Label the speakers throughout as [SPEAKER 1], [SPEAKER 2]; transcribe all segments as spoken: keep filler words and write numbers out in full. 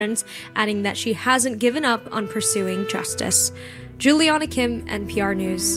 [SPEAKER 1] adding that she hasn't given up on pursuing justice. Juliana Kim, N P R News.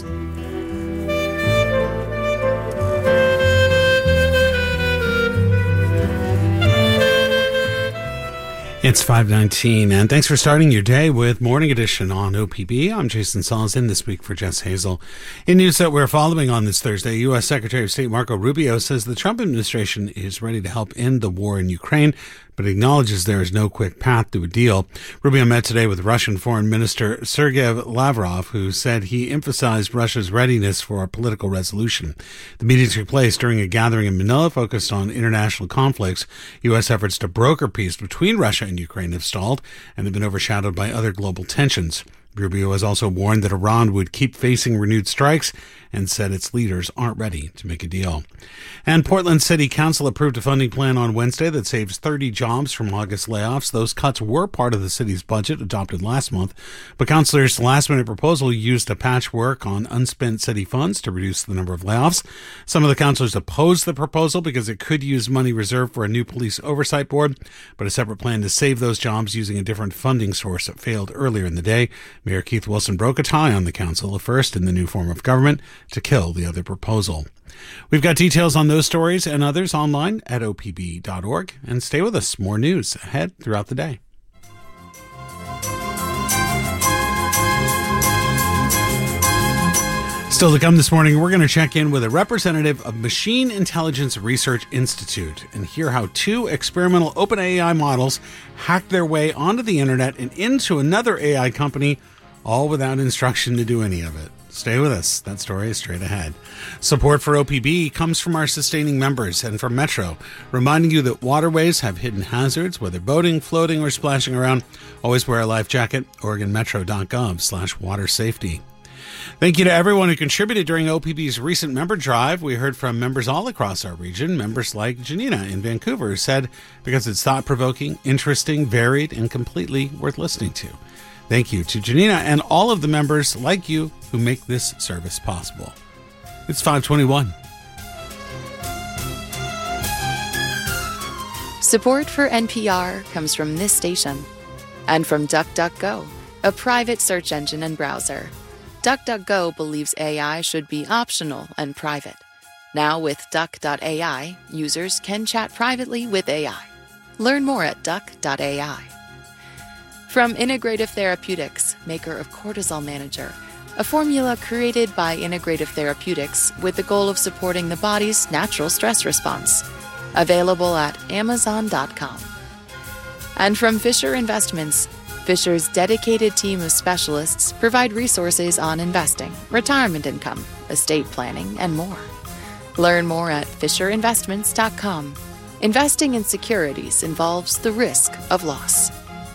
[SPEAKER 2] It's five nineteen, and thanks for starting your day with Morning Edition on O P B. I'm Jason Sauls, in this week for Jess Hazel. In news that we're following on this Thursday, U S. Secretary of State Marco Rubio says the Trump administration is ready to help end the war in Ukraine, but acknowledges there is no quick path to a deal. Rubio met today with Russian Foreign Minister Sergei Lavrov, who said he emphasized Russia's readiness for a political resolution. The meeting took place during a gathering in Manila focused on international conflicts. U S efforts to broker peace between Russia and Ukraine have stalled and have been overshadowed by other global tensions. Rubio has also warned that Iran would keep facing renewed strikes and said its leaders aren't ready to make a deal. And Portland City Council approved a funding plan on Wednesday that saves thirty jobs from August layoffs. Those cuts were part of the city's budget adopted last month, but councilors' last-minute proposal used a patchwork on unspent city funds to reduce the number of layoffs. Some of the councilors opposed the proposal because it could use money reserved for a new police oversight board, but a separate plan to save those jobs using a different funding source that failed earlier in the day. Mayor Keith Wilson broke a tie on the council, a first in the new form of government, to kill the other proposal. We've got details on those stories and others online at O P B dot org. And stay with us. More news ahead throughout the day. Still to come this morning, we're going to check in with a representative of Machine Intelligence Research Institute and hear how two experimental OpenAI models hacked their way onto the internet and into another A I company, all without instruction to do any of it. Stay with us. That story is straight ahead. Support for O P B comes from our sustaining members and from Metro, reminding you that waterways have hidden hazards, whether boating, floating, or splashing around. Always wear a life jacket. Oregon Metro dot gov slash water safety. Thank you to everyone who contributed during O P B's recent member drive. We heard from members all across our region, members like Janina in Vancouver, who said because it's thought-provoking, interesting, varied, and completely worth listening to. Thank you to Janina and all of the members like you who make this service possible. It's five twenty-one.
[SPEAKER 3] Support for N P R comes from this station and from DuckDuckGo, a private search engine and browser. DuckDuckGo believes A I should be optional and private. Now with Duck dot A I, users can chat privately with A I. Learn more at Duck dot A I. From Integrative Therapeutics, maker of Cortisol Manager, a formula created by Integrative Therapeutics with the goal of supporting the body's natural stress response. Available at Amazon dot com. And from Fisher Investments, Fisher's dedicated team of specialists provide resources on investing, retirement income, estate planning, and more. Learn more at Fisher Investments dot com. Investing in securities involves the risk of loss.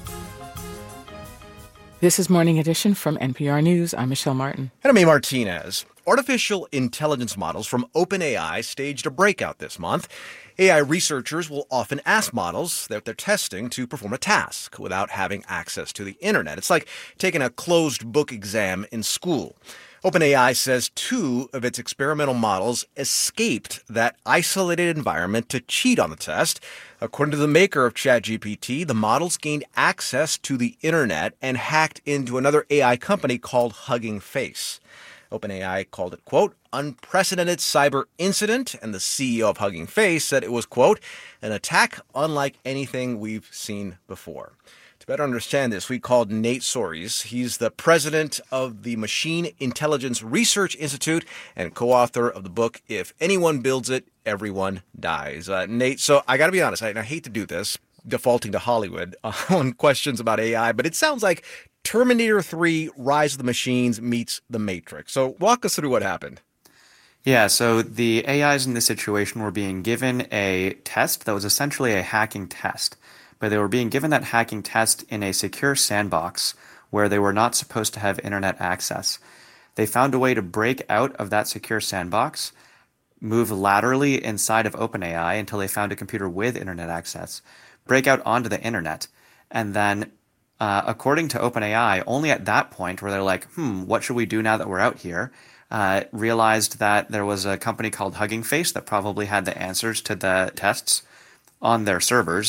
[SPEAKER 4] This is Morning Edition from N P R News. I'm Michelle Martin.
[SPEAKER 5] And I'm A. Martinez. Artificial intelligence models from OpenAI staged a breakout this month. A I researchers will often ask models that they're testing to perform a task without having access to the internet. It's like taking a closed book exam in school. OpenAI says two of its experimental models escaped that isolated environment to cheat on the test. According to the maker of ChatGPT, the models gained access to the internet and hacked into another A I company called Hugging Face. OpenAI called it, quote, unprecedented cyber incident, and the C E O of Hugging Face said it was, quote, an attack unlike anything we've seen before. To better understand this, we called Nate Soares. He's the president of the Machine Intelligence Research Institute and co-author of the book, If Anyone Builds It, Everyone Dies. Uh, Nate, so I got to be honest, I, I hate to do this, defaulting to Hollywood uh, on questions about A I, but it sounds like Terminator three, Rise of the Machines meets The Matrix. So walk us through what happened.
[SPEAKER 6] Yeah, so the A Is in this situation were being given a test that was essentially a hacking test, but they were being given that hacking test in a secure sandbox where they were not supposed to have internet access. They found a way to break out of that secure sandbox, move laterally inside of OpenAI until they found a computer with internet access, break out onto the internet, and then Uh, according to OpenAI, only at that point where they're like, hmm, what should we do now that we're out here, uh, realized that there was a company called Hugging Face that probably had the answers to the tests on their servers,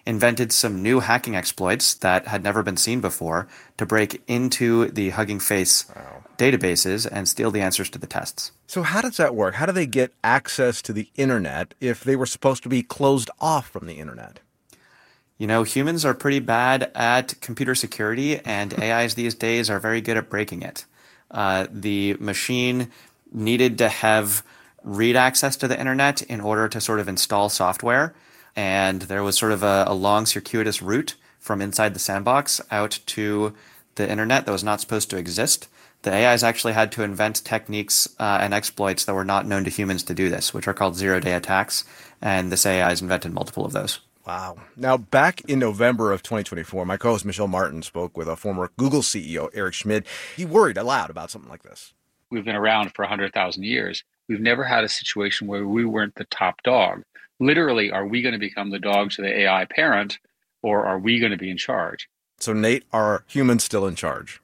[SPEAKER 6] invented some new hacking exploits that had never been seen before to break into the Hugging Face wow. databases and steal the answers to the tests.
[SPEAKER 5] So how does that work? How do they get access to the internet if they were supposed to be closed off from the internet?
[SPEAKER 6] You know, humans are pretty bad at computer security, and A Is these days are very good at breaking it. Uh, the machine needed to have read access to the internet in order to sort of install software. And there was sort of a, a long circuitous route from inside the sandbox out to the internet that was not supposed to exist. The A Is actually had to invent techniques uh, and exploits that were not known to humans to do this, which are called zero-day attacks. And this A I has invented multiple of those.
[SPEAKER 5] Wow. Now, back in November of twenty twenty-four, my co-host Michelle Martin spoke with a former Google C E O, Eric Schmidt. He worried aloud about something like this.
[SPEAKER 7] We've been around for one hundred thousand years. We've never had a situation where we weren't the top dog. Literally, are we going to become the dog to the A I parent, or are we going to be in charge?
[SPEAKER 5] So, Nate, are humans still in charge?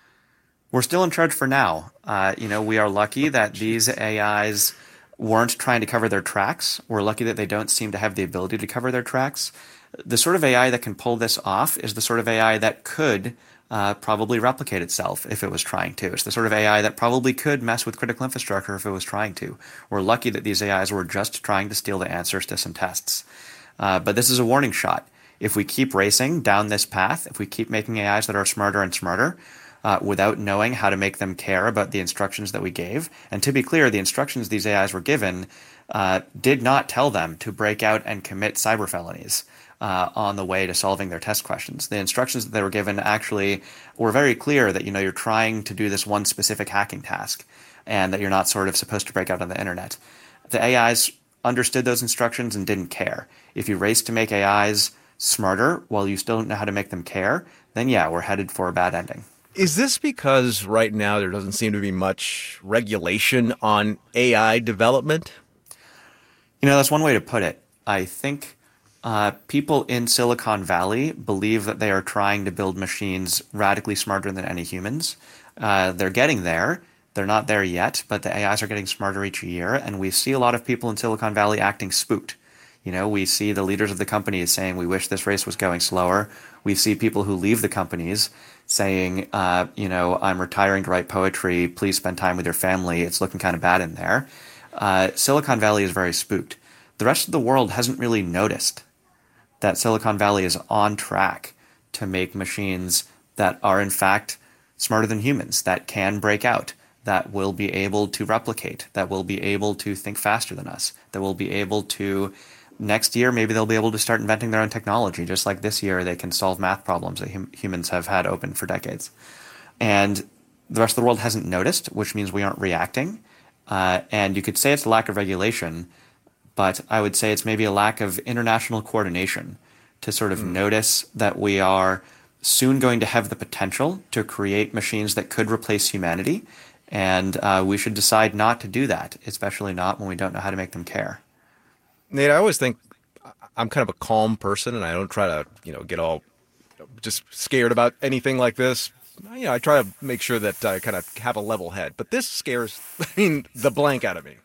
[SPEAKER 6] We're still in charge for now. Uh, you know, we are lucky that these A Is weren't trying to cover their tracks. We're lucky that they don't seem to have the ability to cover their tracks. The sort of A I that can pull this off is the sort of A I that could uh, probably replicate itself if it was trying to. It's the sort of A I that probably could mess with critical infrastructure if it was trying to. We're lucky that these A Is were just trying to steal the answers to some tests. Uh, but this is a warning shot. If we keep racing down this path, if we keep making A Is that are smarter and smarter, Uh, without knowing how to make them care about the instructions that we gave. And to be clear, the instructions these A Is were given uh, did not tell them to break out and commit cyber felonies uh, on the way to solving their test questions. The instructions that they were given actually were very clear that, you know, you're trying to do this one specific hacking task and that you're not sort of supposed to break out on the internet. The A Is understood those instructions and didn't care. If you race to make A Is smarter while you still don't know how to make them care, then yeah, we're headed for a bad ending.
[SPEAKER 5] Is this because right now there doesn't seem to be much regulation on A I development?
[SPEAKER 6] You know, that's one way to put it. I think uh, people in Silicon Valley believe that they are trying to build machines radically smarter than any humans. Uh, they're getting there. They're not there yet, but the A Is are getting smarter each year. And we see a lot of people in Silicon Valley acting spooked. You know, we see the leaders of the companies saying, we wish this race was going slower. We see people who leave the companies saying, uh, you know, I'm retiring to write poetry. Please spend time with your family. It's looking kind of bad in there. Uh, Silicon Valley is very spooked. The rest of the world hasn't really noticed that Silicon Valley is on track to make machines that are, in fact, smarter than humans, that can break out, that will be able to replicate, that will be able to think faster than us, that will be able to... Next year, maybe they'll be able to start inventing their own technology, just like this year they can solve math problems that hum- humans have had open for decades. And the rest of the world hasn't noticed, which means we aren't reacting. Uh, and you could say it's a lack of regulation, but I would say it's maybe a lack of international coordination to sort of mm. notice that we are soon going to have the potential to create machines that could replace humanity. And uh, we should decide not to do that, especially not when we don't know how to make them care.
[SPEAKER 5] Nate, I always think I'm kind of a calm person, and I don't try to, you know, get all just scared about anything like this. You know, I try to make sure that I kind of have a level head. But this scares, I mean, the blank out of me.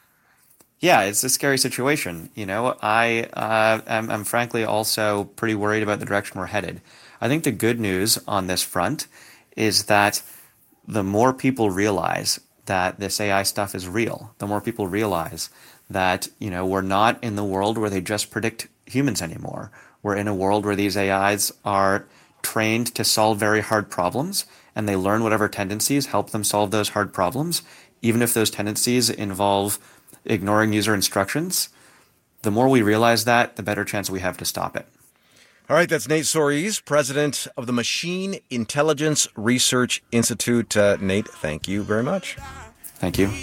[SPEAKER 6] Yeah, it's a scary situation. You know, I uh, am I'm frankly also pretty worried about the direction we're headed. I think the good news on this front is that the more people realize that this A I stuff is real, the more people realize that, you know, we're not in the world where they just predict humans anymore. We're in a world where these A Is are trained to solve very hard problems, and they learn whatever tendencies help them solve those hard problems, even if those tendencies involve ignoring user instructions. The more we realize that, the better chance we have to stop it.
[SPEAKER 5] All right, that's Nate Soares, president of the Machine Intelligence Research Institute. Uh, Nate, thank you very much.
[SPEAKER 6] Thank you.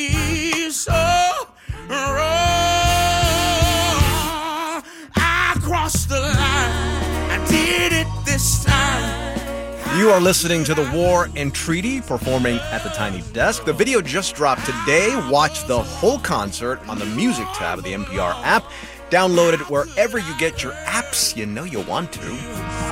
[SPEAKER 8] I crossed the line. I did it this time.
[SPEAKER 5] You are listening to The War and Treaty, performing at the Tiny Desk. The video just dropped today. Watch the whole concert on the music tab of the N P R app. Download it wherever you get your apps. You know you want to.